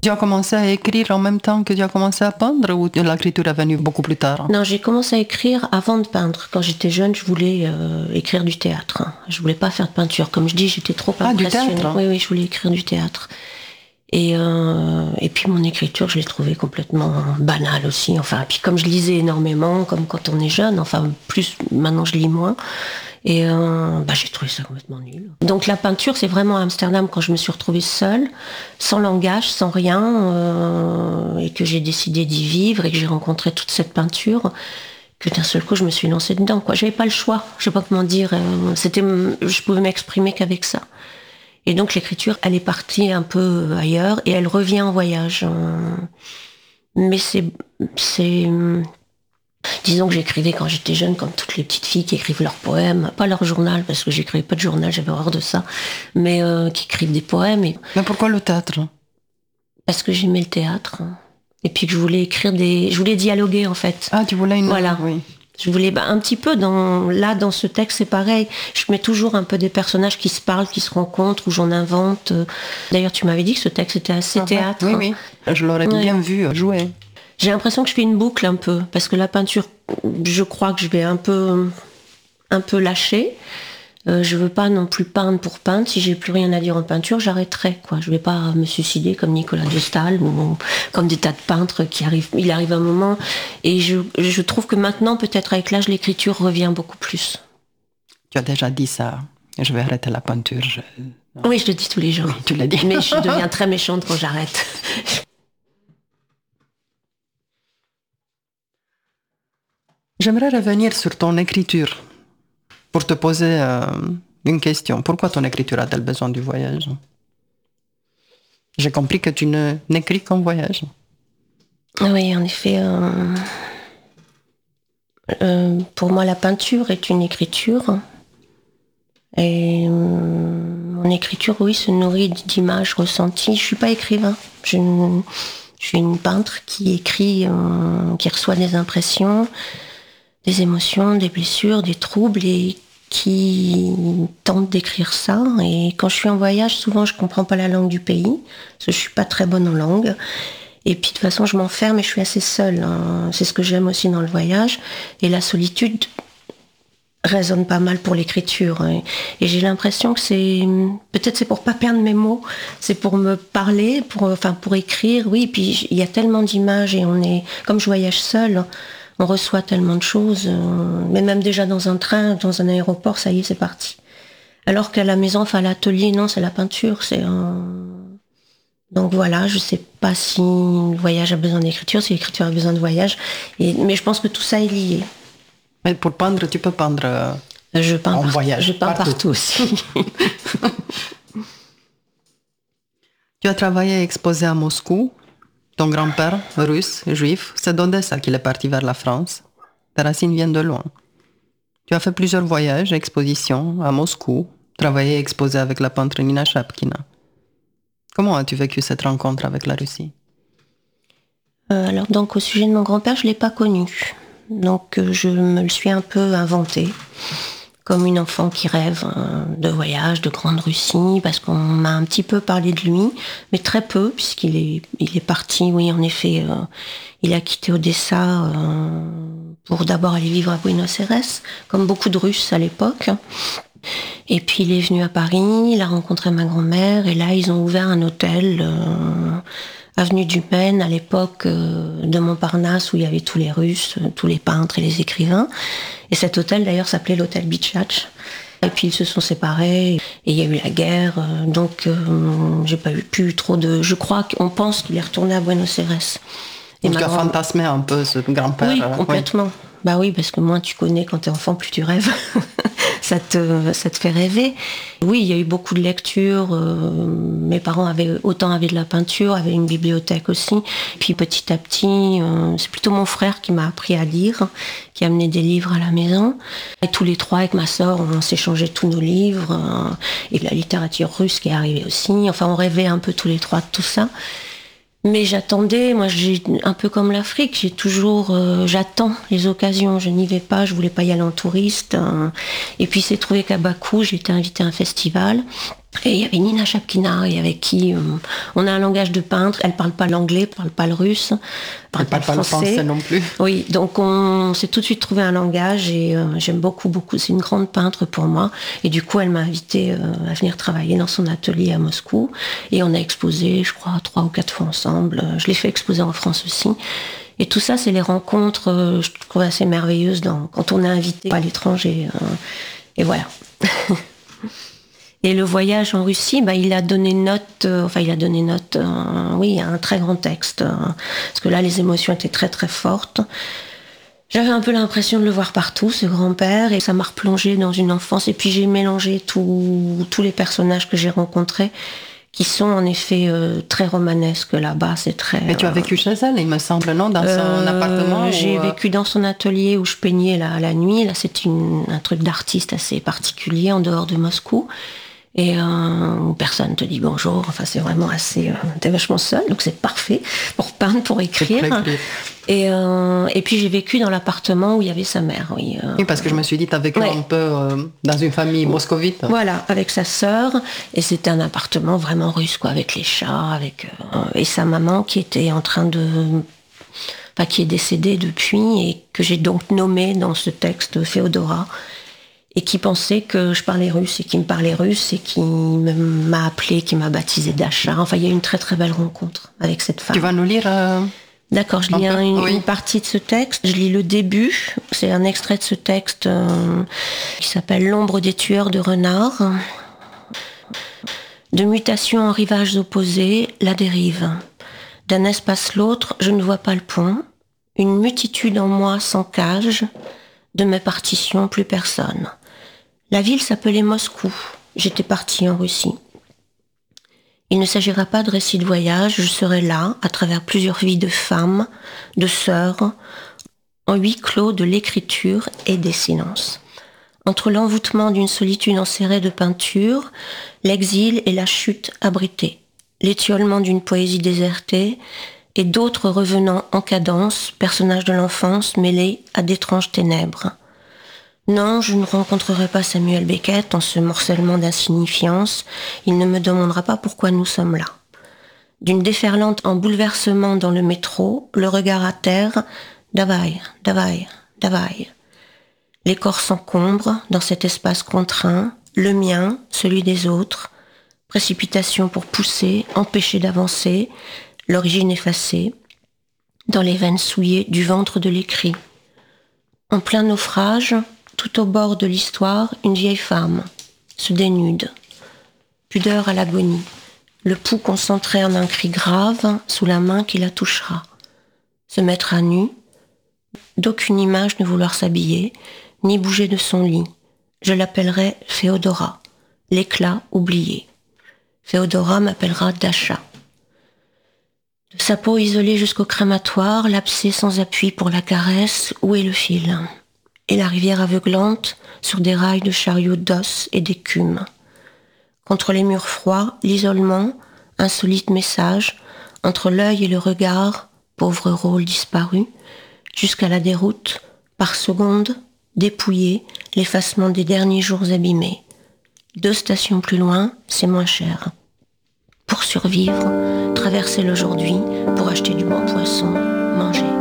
Tu as commencé à écrire en même temps que tu as commencé à peindre ou l'écriture est venue beaucoup plus tard? Non, j'ai commencé à écrire avant de peindre. Quand j'étais jeune, je voulais écrire du théâtre. Je voulais pas faire de peinture. Comme je dis, j'étais trop impressionnée. Du théâtre? Oui, je voulais écrire du théâtre. Et puis mon écriture, je l'ai trouvée complètement banale aussi. Enfin, puis comme je lisais énormément, comme quand on est jeune, enfin plus maintenant je lis moins. Et j'ai trouvé ça complètement nul. Donc la peinture, c'est vraiment à Amsterdam quand je me suis retrouvée seule, sans langage, sans rien, et que j'ai décidé d'y vivre et que j'ai rencontré toute cette peinture, que d'un seul coup je me suis lancée dedans. Quoi, j'avais pas le choix. Je sais pas comment dire. Je pouvais m'exprimer qu'avec ça. Et donc l'écriture, elle est partie un peu ailleurs et elle revient en voyage. Mais disons que j'écrivais quand j'étais jeune, comme toutes les petites filles qui écrivent leurs poèmes, pas leur journal, parce que j'écrivais pas de journal, j'avais horreur de ça, mais qui écrivent des poèmes. Mais pourquoi le théâtre? Parce que j'aimais le théâtre. Et puis que je voulais je voulais dialoguer en fait. Ah, tu voulais une... Voilà. Oui. Je voulais un petit peu dans ce texte, c'est pareil. Je mets toujours un peu des personnages qui se parlent, qui se rencontrent, où j'en invente. D'ailleurs, tu m'avais dit que ce texte était assez théâtre. Oui. Je l'aurais bien vu jouer. J'ai l'impression que je fais une boucle un peu, parce que la peinture, je crois que je vais un peu lâcher. Je veux pas non plus peindre pour peindre. Si j'ai plus rien à dire en peinture, j'arrêterai, quoi. Je vais pas me suicider comme Nicolas de Staël ou comme des tas de peintres il arrive un moment. Et je trouve que maintenant, peut-être avec l'âge, l'écriture revient beaucoup plus. Tu as déjà dit ça. Je vais arrêter la peinture. Oui, je le dis tous les jours. Oui, tu l'as dit. Mais je deviens très méchante quand j'arrête. J'aimerais revenir sur ton écriture pour te poser une question. Pourquoi ton écriture a-t-elle besoin du voyage? J'ai compris que tu n'écris qu'en voyage. Oui, en effet. Pour moi, la peinture est une écriture. Et mon écriture, oui, se nourrit d'images ressenties. Je suis pas écrivain. Je suis une peintre qui écrit, qui reçoit des impressions, des émotions, des blessures, des troubles et qui tente d'écrire ça. Et quand je suis en voyage, souvent je comprends pas la langue du pays, parce que je suis pas très bonne en langue. Et puis de toute façon, je m'enferme et je suis assez seule. C'est ce que j'aime aussi dans le voyage. Et la solitude résonne pas mal pour l'écriture. Et j'ai l'impression que peut-être c'est pour pas perdre mes mots, c'est pour me parler, pour écrire. Oui, puis il y a tellement d'images et comme je voyage seule, on reçoit tellement de choses, mais même déjà dans un train, dans un aéroport, ça y est, c'est parti. Alors qu'à la maison, à l'atelier, non, c'est la peinture, Donc voilà, je sais pas si le voyage a besoin d'écriture, si l'écriture a besoin de voyage, mais je pense que tout ça est lié. Mais pour peindre, tu peux peindre en voyage. Je peins partout aussi. Tu as travaillé et exposé à Moscou. Ton grand-père, russe, juif, c'est d'Odessa qu'il est parti vers la France. Ta racine vient de loin. Tu as fait plusieurs voyages, expositions à Moscou, travaillé et exposé avec la peintre Nina Shapkina. Comment as-tu vécu cette rencontre avec la Russie? Alors, donc, au sujet de mon grand-père, je ne l'ai pas connu. Donc, je me le suis un peu inventé, comme une enfant qui rêve de voyage, de grande Russie, parce qu'on m'a un petit peu parlé de lui, mais très peu, puisqu'il est parti, oui, en effet, il a quitté Odessa pour d'abord aller vivre à Buenos Aires, comme beaucoup de Russes à l'époque. Et puis il est venu à Paris, il a rencontré ma grand-mère, et là ils ont ouvert un hôtel avenue du Maine, à l'époque de Montparnasse, où il y avait tous les Russes, tous les peintres et les écrivains. Et cet hôtel d'ailleurs s'appelait l'hôtel Bichatch. Et puis ils se sont séparés, et il y a eu la guerre, donc j'ai pas pu trop de... Je crois qu'on pense qu'il est retourné à Buenos Aires. Et tu as fantasmé un peu ce grand-père. Oui, complètement. Oui. Bah oui, parce que moins tu connais quand t'es enfant, plus tu rêves. ça te fait rêver. Oui, il y a eu beaucoup de lectures. Mes parents avaient de la peinture, avaient une bibliothèque aussi. Puis petit à petit, c'est plutôt mon frère qui m'a appris à lire, qui a amené des livres à la maison. Et tous les trois, avec ma sœur, on s'échangeait tous nos livres. Et la littérature russe qui est arrivée aussi. Enfin, on rêvait un peu tous les trois de tout ça. Mais j'attendais, moi j'ai un peu comme l'Afrique, j'attends les occasions, je n'y vais pas, je voulais pas y aller en touriste. Et puis c'est trouvé qu'à Bakou, j'ai été invitée à un festival. Et il y avait Nina Chapkina, et avec qui on a un langage de peintre. Elle parle pas l'anglais, elle parle pas le russe, elle Elle parle pas le français non plus. Oui, donc on s'est tout de suite trouvé un langage et j'aime beaucoup, beaucoup. C'est une grande peintre pour moi. Et du coup, elle m'a invitée à venir travailler dans son atelier à Moscou. Et on a exposé, je crois, 3 ou 4 fois ensemble. Je l'ai fait exposer en France aussi. Et tout ça, c'est les rencontres, je trouve assez merveilleuses quand on est invité à l'étranger. Et voilà. Et le voyage en Russie, il a donné note, oui, un très grand texte, parce que là, les émotions étaient très très fortes. J'avais un peu l'impression de le voir partout, ce grand-père, et ça m'a replongé dans une enfance. Et puis j'ai mélangé tous les personnages que j'ai rencontrés, qui sont en effet très romanesques là-bas. C'est très. Mais tu as vécu chez elle, il me semble, non, dans son appartement. J'ai vécu dans son atelier où je peignais la nuit. Là, c'est un truc d'artiste assez particulier en dehors de Moscou. Et où personne te dit bonjour. Enfin, c'est vraiment assez. T'es vachement seul, donc c'est parfait pour peindre, pour écrire. Et puis j'ai vécu dans l'appartement où il y avait sa mère. Oui, parce que je me suis dit, t'as vécu un peu dans une famille moscovite. Voilà, avec sa sœur. Et c'était un appartement vraiment russe, quoi, avec les chats, et sa maman qui était en train qui est décédée depuis et que j'ai donc nommée dans ce texte Féodora. Et qui pensait que je parlais russe et qui me parlait russe et qui m'a appelé, qui m'a baptisé Dasha. Enfin, il y a eu une très très belle rencontre avec cette femme. Tu vas nous lire D'accord, je lis une partie de ce texte. Je lis le début. C'est un extrait de ce texte qui s'appelle L'ombre des tueurs de renards. De mutation en rivages opposés, la dérive. D'un espace l'autre, je ne vois pas le pont. Une multitude en moi sans cage. De mes partitions, plus personne. La ville s'appelait Moscou. J'étais partie en Russie. Il ne s'agira pas de récit de voyage. Je serai là, à travers plusieurs vies de femmes, de sœurs, en huis clos de l'écriture et des silences. Entre l'envoûtement d'une solitude enserrée de peinture, l'exil et la chute abritée, l'étiolement d'une poésie désertée et d'autres revenant en cadence, personnages de l'enfance mêlés à d'étranges ténèbres. Non, je ne rencontrerai pas Samuel Beckett en ce morcellement d'insignifiance. Il ne me demandera pas pourquoi nous sommes là. D'une déferlante en bouleversement dans le métro, le regard à terre, Davai, Davai, Davai. Les corps s'encombrent dans cet espace contraint, le mien, celui des autres. Précipitation pour pousser, empêcher d'avancer, l'origine effacée, dans les veines souillées du ventre de l'écrit. En plein naufrage, tout au bord de l'histoire, une vieille femme se dénude. Pudeur à l'agonie, le pouls concentré en un cri grave sous la main qui la touchera. Se mettre à nu, d'aucune image ne vouloir s'habiller, ni bouger de son lit. Je l'appellerai Féodora, l'éclat oublié. Féodora m'appellera Dasha. De sa peau isolée jusqu'au crématoire, l'abcès sans appui pour la caresse, où est le fil ? Et la rivière aveuglante sur des rails de chariots d'os et d'écume. Contre les murs froids, l'isolement, insolite message, entre l'œil et le regard, pauvre rôle disparu, jusqu'à la déroute, par seconde, dépouillé, l'effacement des derniers jours abîmés. 2 stations plus loin, c'est moins cher. Pour survivre, traverser l'aujourd'hui, pour acheter du bon poisson, manger.